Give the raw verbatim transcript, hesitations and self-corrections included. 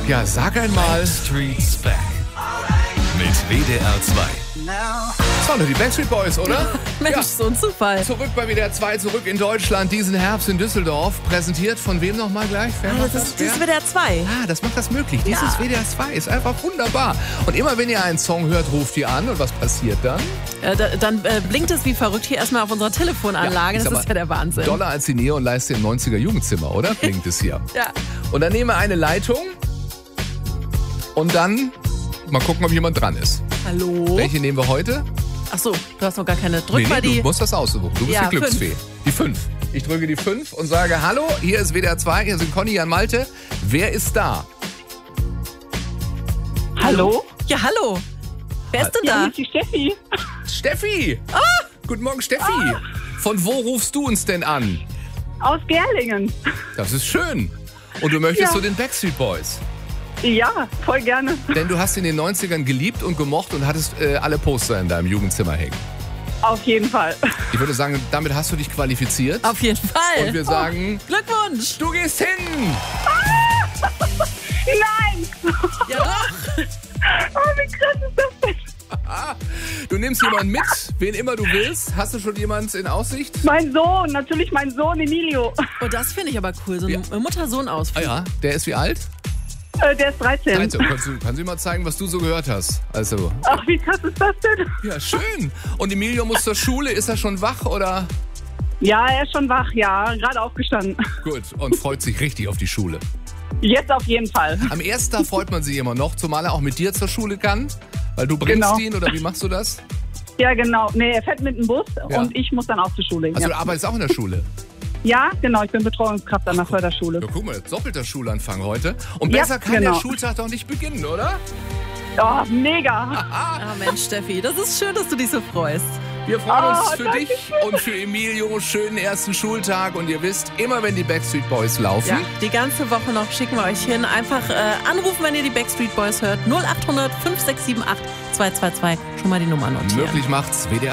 Ja, sag einmal. Backstreet's Back. Mit W D R zwei. Das waren doch die Backstreet Boys, oder? Mensch, Ja. so ein Zufall. Zurück bei W D R zwei, zurück in Deutschland, diesen Herbst in Düsseldorf. Präsentiert von wem nochmal gleich? Wer Ah, macht das ist, das ist W D R zwei. Ah, das macht das möglich. Dieses Ja. W D R zwei ist einfach wunderbar. Und immer wenn ihr einen Song hört, ruft ihr an. Und was passiert dann? Äh, da, dann äh, blinkt es wie verrückt hier erstmal auf unserer Telefonanlage. Ja, das ist ist ja der Wahnsinn. Doller als die Neonleiste im neunziger Jugendzimmer, oder? Blinkt es hier. Ja. Und dann nehmen wir eine Leitung. Und dann mal gucken, ob jemand dran ist. Hallo? Welche nehmen wir heute? Ach so, du hast noch gar keine. Drück Nee, mal nee, die. du musst das aussuchen. Du bist Ja, die Glücksfee. Die fünf. Ich drücke die fünf und sage, hallo, hier ist W D R zwei, hier sind Conny, Jan, Malte. Wer ist da? Hallo? Ja, hallo. Wer ist denn Ja, da? hier ist die Steffi. Steffi! Ah! Guten Morgen, Steffi. Von wo rufst du uns denn an? Aus Gerlingen. Das ist schön. Und du möchtest Ja. zu den Backstreet Boys. Ja, voll gerne. Denn du hast in den neunzigern geliebt und gemocht und hattest äh, alle Poster in deinem Jugendzimmer hängen. Auf jeden Fall. Ich würde sagen, damit hast du dich qualifiziert. Auf jeden Fall. Und wir sagen, Glückwunsch. du gehst hin. Nein! Ja doch. Oh, wie krass ist das denn? Du nimmst jemanden mit, wen immer du willst. Hast du schon jemanden in Aussicht? Mein Sohn, natürlich mein Sohn Emilio. Oh, das finde ich aber cool. So ein Ja. Mutter-Sohn-Ausflug. Ah ja, der ist wie alt? Äh, der ist dreizehn. Also, kannst du, kannst du mal zeigen, was du so gehört hast? Also, Ach, wie krass ist das denn? ja, schön. Und Emilio muss zur Schule. Ist er schon wach oder? Ja, er ist schon wach, ja. Gerade aufgestanden. Gut, und freut sich richtig auf die Schule. Jetzt auf jeden Fall. Am ersten Tag freut man sich immer noch, zumal er auch mit dir zur Schule kann. Weil du bringst Genau. ihn, oder wie machst du das? Ja, genau. Nee, er fährt mit dem Bus Ja. und ich muss dann auch zur Schule. Also, du ja. arbeitest auch in der Schule. ja, genau. Ich bin Betreuungskraft an der Förderschule. Ja, guck mal, doppelter Schulanfang heute. Und Ja, besser kann genau. der Schultag doch nicht beginnen, oder? Oh, mega. Ah, Mensch, Steffi, das ist schön, dass du dich so freust. Wir freuen uns Oh, für danke dich schön. und für Emilio. Schönen ersten Schultag. Und ihr wisst, immer wenn die Backstreet Boys laufen, Ja, die ganze Woche noch schicken wir euch hin. Einfach äh, anrufen, wenn ihr die Backstreet Boys hört. null acht hundert fünf sechs sieben acht zwei zwei zwei. Schon mal die Nummer notieren. möglich macht's W D R